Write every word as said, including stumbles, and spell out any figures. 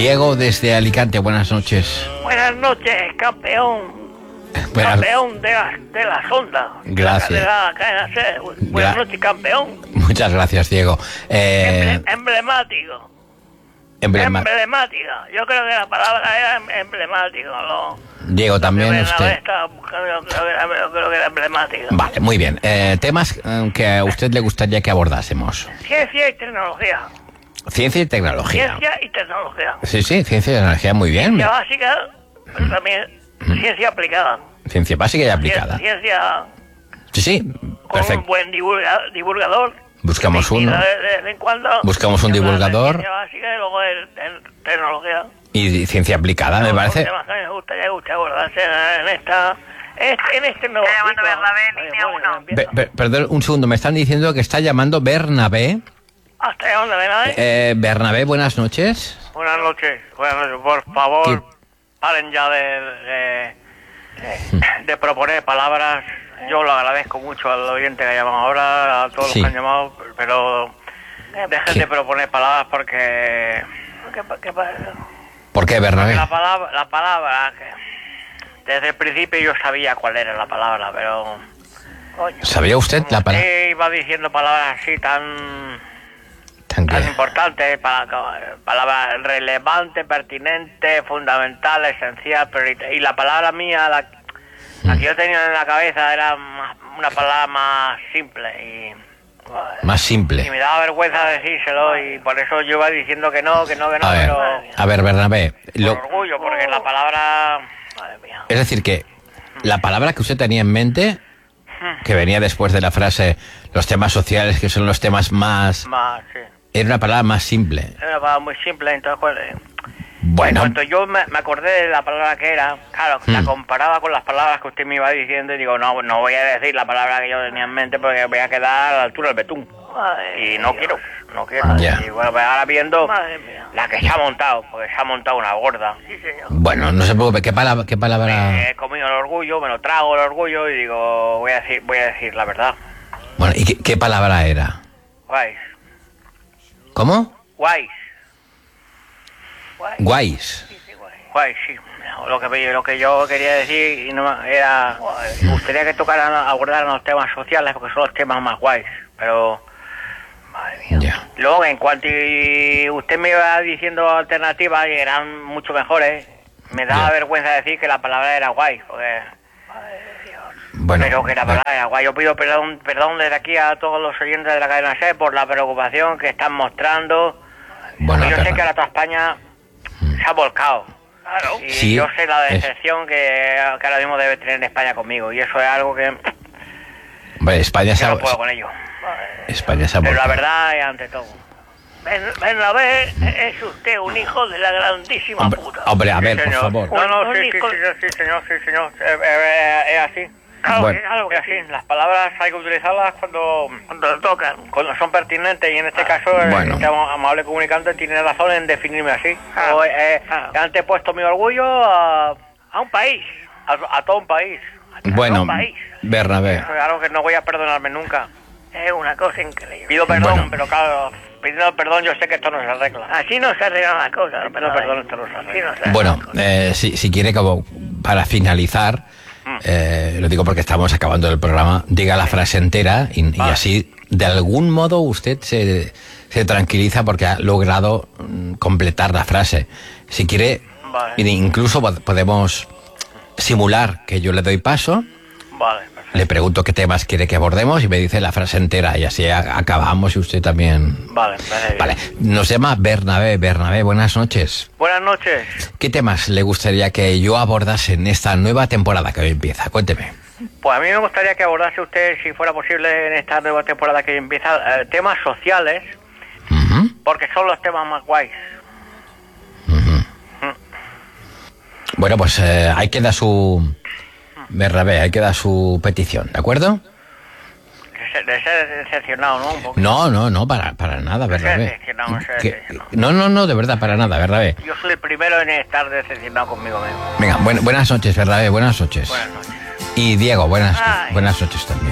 Diego desde Alicante, buenas noches. Buenas noches, campeón. Buenas... Campeón de la, de la sonda. Gracias. De la cadena C. Buenas Gra- noches, campeón. Muchas gracias, Diego. Eh, Emble- emblemático. emblema- Emblemática. Yo creo que la palabra era em- emblemático. ¿No? Diego, también Bernabé usted. estaba buscando, yo creo que era, yo creo que era emblemático. Vale, muy bien. Eh, temas eh, que a usted le gustaría que abordásemos. Ciencia y tecnología. Ciencia y tecnología. Ciencia y tecnología. Sí, sí, ciencia y tecnología, muy bien. Ciencia básica, pero también ciencia aplicada. Ciencia básica y aplicada. Ciencia Sí, sí, con un perfecto. buen divulga- divulgador. Buscamos Y uno. De, de vez en cuando. Buscamos un y hablar de divulgador. Ciencia básica y luego de, de tecnología. Y ciencia aplicada, me Son parece. temas que me gustaría que usted abordase en esta. En este, en este nuevo. Está llamando ciclo. Bernabé, línea Oye, uno. bueno, Pe- pe- perdón, un segundo, me están diciendo que está llamando Bernabé. ¿Hasta dónde ven ahí? Eh, Bernabé, buenas noches. Buenas noches. Buenas noches. Por favor, ¿Qué? paren ya de, de, de, de proponer palabras. Yo lo agradezco mucho al oyente que ha llamado ahora, a todos Sí. los que han llamado, pero dejen ¿Qué? de proponer palabras porque... ¿Qué, qué pasa? ¿Por qué, Bernabé? La palabra, la palabra que desde el principio yo sabía cuál era la palabra, pero... Coño, ¿Sabía usted la palabra? usted iba diciendo palabras así tan... Tan tan que- importante, pa- palabra relevante, pertinente, fundamental, esencial, priorita- y la palabra mía, la, la que yo tenía en la cabeza era más- una palabra más simple y, Más y simple. me daba vergüenza decírselo y por eso yo iba diciendo que no, que no, que no, A ver, pero a ver, Bernabé. por lo- orgullo, porque la palabra... Madre mía. Es decir, que la palabra que usted tenía en mente, que venía después de la frase los temas sociales, que son los temas más... Más, sí. Era una palabra más simple. Es una palabra muy simple, entonces pues, eh, Bueno, en cuanto yo me, me acordé de la palabra que era, claro, la Hmm. comparaba con las palabras que usted me iba diciendo y digo, no, no voy a decir la palabra que yo tenía en mente porque voy a quedar a la altura del betún. Y no quiero, no quiero. Ya. Y bueno, pues ahora viendo la que se ha montado, porque se ha montado una gorda. Sí, señor. bueno, no se preocupe. ¿Qué palabra? Qué palabra? He comido el orgullo, me lo trago el orgullo y digo, voy a decir, voy a decir la verdad. Bueno, ¿y qué, qué palabra era? Guays, ¿Cómo? guays. Guays. Guays. Guay, sí. Lo que, lo que yo quería decir y no, era... Me gustaría que tocaran, abordaran los temas sociales porque son los temas más guays. Pero... Madre mía. Ya. Luego, en cuanto y usted me iba diciendo alternativas y eran mucho mejores, me daba Ya. vergüenza decir que la palabra era guay. Porque, Bueno, pero que la palabra era guay. Yo pido perdón, perdón desde aquí a todos los oyentes de la cadena C por la preocupación que están mostrando. bueno, Yo sé perdón. que ahora toda España se ha volcado. Claro. Y Sí, yo sé la es- decepción que, que ahora mismo debe tener España conmigo. Y eso es algo que Hombre, España se yo ha... no puedo con ello. España se ha Pero la volcado. verdad es ante todo. Bernabé es usted un hijo de la grandísima Hombre, puta. hombre, a ver, por señor. favor. No, no, Un sí, sí, hijo- sí, sí, sí, señor, sí, señor. Eh, eh, eh, es así. Claro, Bueno. es algo que es así. Las palabras hay que utilizarlas cuando, cuando tocan, cuando son pertinentes. Y en este caso, Bueno. este am- amable comunicante tiene razón en definirme así. Ah. Yo, eh, he antepuesto mi orgullo a, a un país, a, a todo un país. A todo Bueno, un país. Bernabé. Eso es algo que no voy a perdonarme nunca. Es una cosa increíble. Pido perdón, Bueno. pero claro, pidiendo perdón yo sé que esto no se arregla. Así no se arreglan las cosas. Pido perdón, esto no se arregla. Bueno, eh, si, si quiere, como para finalizar, eh, lo digo porque estamos acabando el programa, diga la frase entera y, y Vale. así, de algún modo, usted se, se tranquiliza porque ha logrado mm, completar la frase. Si quiere, Vale. incluso pod- podemos simular que yo le doy paso, Vale, perfecto. le pregunto qué temas quiere que abordemos y me dice la frase entera y así a- acabamos y usted también... Vale, me parece bien. Vale, nos llama Bernabé. Bernabé, buenas noches. Buenas noches. ¿Qué temas le gustaría que yo abordase en esta nueva temporada que hoy empieza? Cuénteme. Pues a mí me gustaría que abordase usted, si fuera posible, en esta nueva temporada que empieza, eh, temas sociales, Ujú, porque son los temas más guays. ujú. Bueno, pues eh, ahí queda su... Bernabé, ahí queda su petición, ¿de acuerdo? De ser, de ser decepcionado, ¿no? Un poco. No, no, no, para, para nada, Bernabé. decepcionado, ser Que- decepcionado. No, no, no, de verdad, para nada, Bernabé. Yo soy el primero en estar decepcionado conmigo mismo. Venga, buen- buenas noches, Bernabé, buenas noches. Buenas noches. Y Diego, buenas, Ay. buenas noches también.